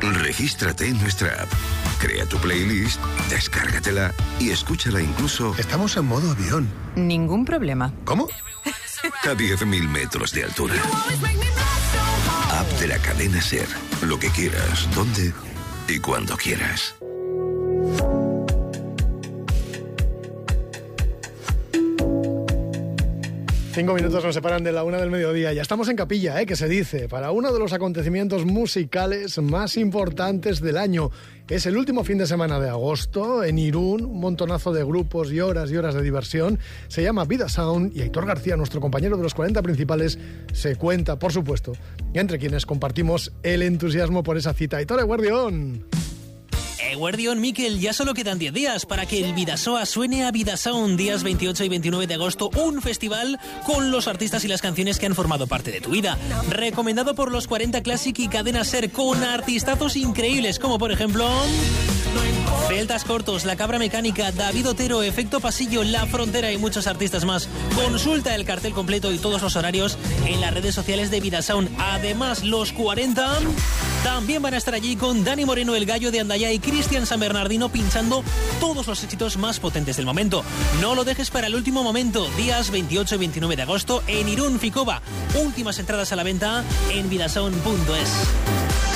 Regístrate en nuestra app, crea tu playlist, descárgatela y escúchala incluso... Estamos en modo avión. Ningún problema. ¿Cómo? A 10.000 metros de altura. App de la cadena SER. Lo que quieras, donde y cuando quieras. Cinco minutos nos separan de la 1 del mediodía. Ya estamos en capilla, que se dice, para uno de los acontecimientos musicales más importantes del año. Es el último fin de semana de agosto en Irún, un montonazo de grupos y horas de diversión. Se llama Vida Sound y Aitor García, nuestro compañero de los 40 principales, se cuenta, por supuesto, entre quienes compartimos el entusiasmo por esa cita. Aitor, eguerdión. Eguerdión, Miquel, ya solo quedan 10 días para que el Bidasoa suene a Vida Sound, días 28 y 29 de agosto, un festival con los artistas y las canciones que han formado parte de tu vida. Recomendado por los 40 Classic y Cadena SER, con artistazos increíbles, como por ejemplo... Celtas Cortos, La Cabra Mecánica, David Otero, Efecto Pasillo, La Frontera y muchos artistas más. Consulta el cartel completo y todos los horarios en las redes sociales de Vida Sound. Además, los 40 también van a estar allí con Dani Moreno, el Gallo de Andaya, y Cristian San Bernardino pinchando todos los éxitos más potentes del momento. No lo dejes para el último momento, días 28 y 29 de agosto en Irún, Ficova. Últimas entradas a la venta en vidasound.es.